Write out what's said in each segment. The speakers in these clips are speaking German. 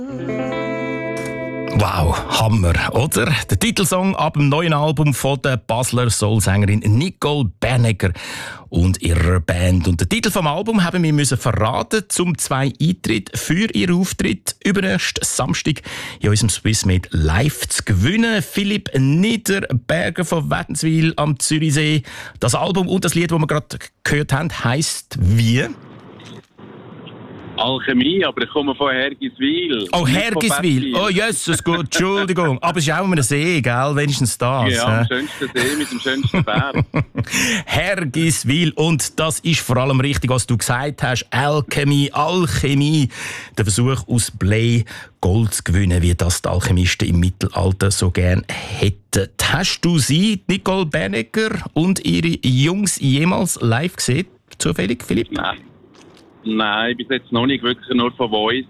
Wow, Hammer, oder? Der Titelsong ab dem neuen Album von der Basler Soulsängerin Nicole Bernegger und ihrer Band. Und den Titel vom Album haben wir müssen verraten, um 2 Eintritte für ihren Auftritt übernächsten Samstag in unserem Swissmade Live zu gewinnen. Philipp Niederberger von Wädenswil am Zürichsee. Das Album und das Lied, das wir gerade gehört haben, heisst wie? Alchemie, aber ich komme von Hergiswil. Oh, Hergiswil. Oh, Jesus, gut, Entschuldigung. Aber es ist auch ein See, gell? Wenigstens das. Ja, der schönste See mit dem schönsten Berg. Hergiswil. Und das ist vor allem richtig, was du gesagt hast. Alchemie. Der Versuch aus Blei Gold zu gewinnen, wie das die Alchemisten im Mittelalter so gern hätten. Hast du sie, Nicole Bernegger und ihre Jungs, jemals live gesehen? Zufällig, Philipp? Nein, bis jetzt noch nicht, wirklich nur von Voice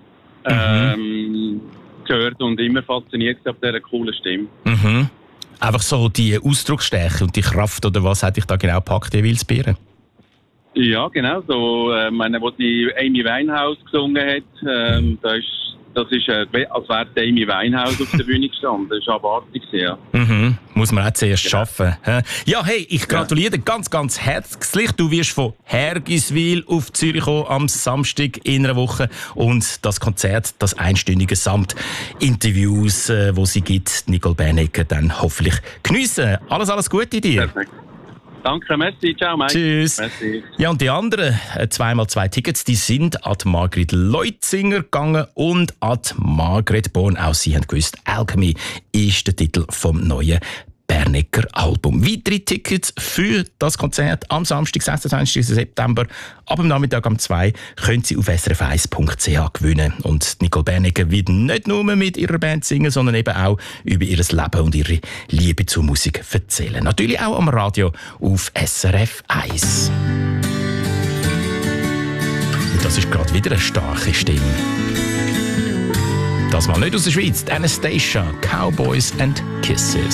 gehört und immer fasziniert auf dieser coolen Stimme. Mhm. Einfach so die Ausdrucksstärke und die Kraft, oder was hat dich da genau gepackt, jeweils Bieren? Ja, genau, so, wo die Amy Winehouse gesungen hat, das ist, als wäre Amy Winehouse auf der Bühne gestanden. Das war abartig, ja. Mhm. Muss man auch zuerst schaffen. Ja, hey, ich gratuliere dir ganz, ganz herzlich. Du wirst von Hergiswil auf Zürich kommen am Samstag in einer Woche und das Konzert, das einstündige samt Interviews, wo sie gibt, Nicole Bernegger, dann hoffentlich geniessen. Alles Gute dir. Perfekt. Danke, merci, ciao, Mike. Tschüss. Merci. Ja, und die anderen 2x2 Tickets, die sind an Margrit Leutzinger gegangen und an Margret Born. Auch sie haben gewusst, Alchemy ist der Titel vom neuen Bernegger Album. Weitere Tickets für das Konzert am Samstag, 26. September, ab dem Nachmittag um 2 können Sie auf srf1.ch gewinnen. Und Nicole Bernegger wird nicht nur mit ihrer Band singen, sondern eben auch über ihr Leben und ihre Liebe zur Musik erzählen. Natürlich auch am Radio auf SRF 1. Und das ist gerade wieder eine starke Stimme. Das mal nicht aus der Schweiz, Anastasia, Cowboys and Kisses.